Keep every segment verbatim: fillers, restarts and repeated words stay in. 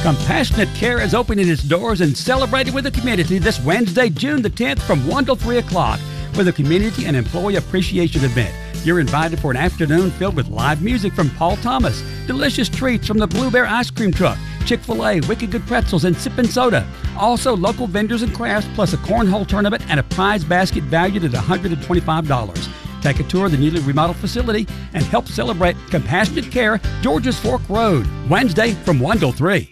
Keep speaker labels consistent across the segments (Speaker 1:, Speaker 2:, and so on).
Speaker 1: Compassionate Care is opening its doors and celebrating with the community this Wednesday, June the tenth from one till three o'clock with a community and employee appreciation event. You're invited for an afternoon filled with live music from Paul Thomas, delicious treats from the Blue Bear Ice Cream Truck, Chick-fil-A, Wicked Good Pretzels, and Sippin' Soda. Also, local vendors and crafts, plus a cornhole tournament and a prize basket valued at one hundred twenty-five dollars. Take a tour of the newly remodeled facility and help celebrate Compassionate Care, Georges Fork Road, Wednesday from one till three.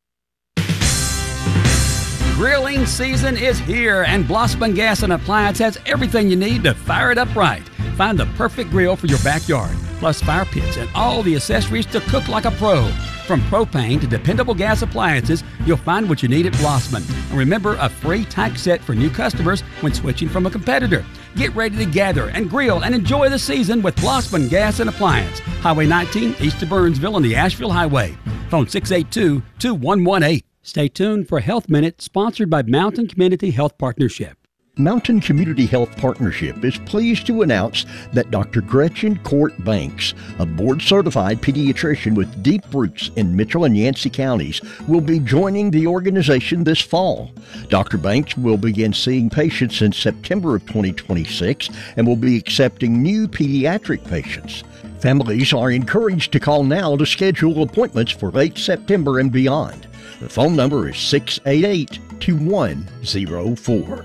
Speaker 1: Grilling season is here, and Blossman Gas and Appliance has everything you need to fire it up right. Find the perfect grill for your backyard, plus fire pits and all the accessories to cook like a pro. From propane to dependable gas appliances, you'll find what you need at Blossman. And remember, a free tax set for new customers when switching from a competitor. Get ready to gather and grill and enjoy the season with Blossman Gas and Appliance. Highway nineteen, east of Burnsville on the Asheville Highway. Phone six eight two, two one one eight. Stay tuned for Health Minute, sponsored by Mountain Community Health Partnership.
Speaker 2: Mountain Community Health Partnership is pleased to announce that Doctor Gretchen Court Banks, a board-certified pediatrician with deep roots in Mitchell and Yancey counties, will be joining the organization this fall. Doctor Banks will begin seeing patients in September of twenty twenty-six and will be accepting new pediatric patients. Families are encouraged to call now to schedule appointments for late September and beyond. The phone number is six eight eight, two one zero four.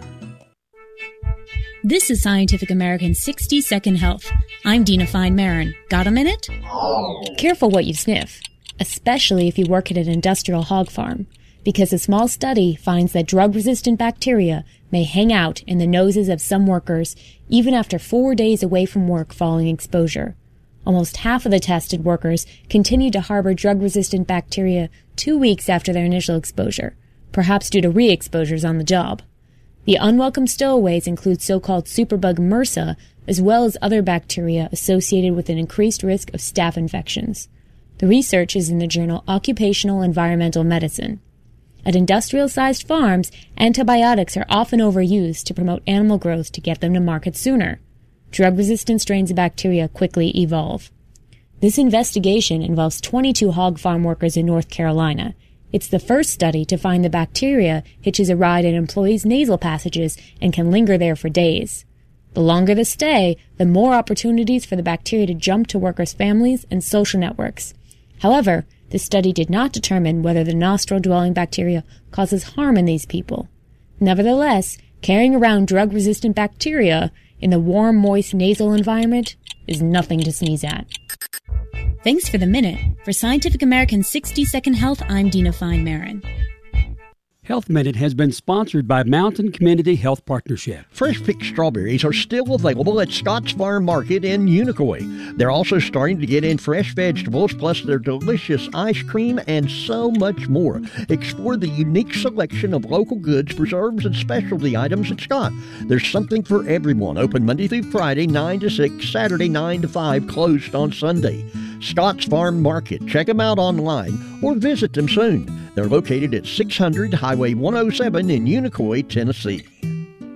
Speaker 3: This is Scientific American's sixty second Health. I'm Dina Fine-Marin. Got a minute? Careful what you sniff, especially if you work at an industrial hog farm, because a small study finds that drug-resistant bacteria may hang out in the noses of some workers even after four days away from work following exposure. Almost half of the tested workers continued to harbor drug-resistant bacteria two weeks after their initial exposure, perhaps due to re-exposures on the job. The unwelcome stowaways include so-called superbug MRSA, as well as other bacteria associated with an increased risk of staph infections. The research is in the journal Occupational Environmental Medicine. At industrial-sized farms, antibiotics are often overused to promote animal growth to get them to market sooner. Drug-resistant strains of bacteria quickly evolve. This investigation involves twenty-two hog farm workers in North Carolina. It's the first study to find the bacteria hitches a ride in employees' nasal passages and can linger there for days. The longer the stay, the more opportunities for the bacteria to jump to workers' families and social networks. However, the study did not determine whether the nostril-dwelling bacteria causes harm in these people. Nevertheless, carrying around drug-resistant bacteria in the warm, moist nasal environment is nothing to sneeze at. Thanks for the minute. For Scientific American's sixty second Health, I'm Dina Fine-Marin.
Speaker 1: Health Minute has been sponsored by Mountain Community Health Partnership.
Speaker 2: Fresh picked strawberries are still available at Scott's Farm Market in Unicoi. They're also starting to get in fresh vegetables, plus their delicious ice cream and so much more. Explore the unique selection of local goods, preserves, and specialty items at Scott. There's something for everyone. Open Monday through Friday, nine to six, Saturday, nine to five, closed on Sunday. Scott's Farm Market. Check them out online or visit them soon. They're located at six hundred Highway one oh seven in Unicoi, Tennessee.